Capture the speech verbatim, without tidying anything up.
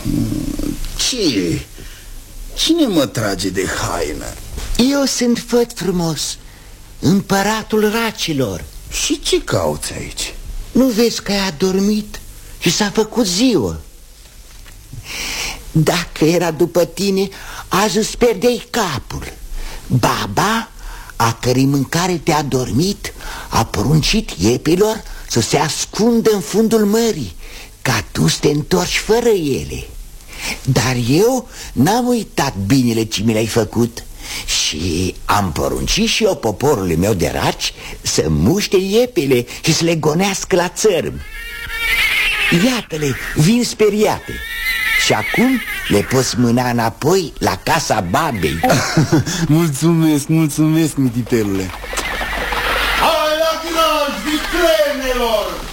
Ce? Cine mă trage de haină? Eu sunt făt frumos, împăratul racilor. Și ce cauți aici? Nu vezi că ai adormit și s-a făcut ziua? Dacă era după tine, azi îți pierdeai capul. Baba, a cărei mâncare te-a dormit, a poruncit iepilor să se ascundă în fundul mării, ca tu să te întorci fără ele. Dar eu n-am uitat binele ce mi l-ai făcut și am poruncit și eu poporului meu de raci să muște iepile și să le gonească la țărm. Iată-le, vin speriate. Și acum le poți mâna înapoi la casa babei. Mulțumesc, mulțumesc, mititelule. Hai la graj, viclenelor!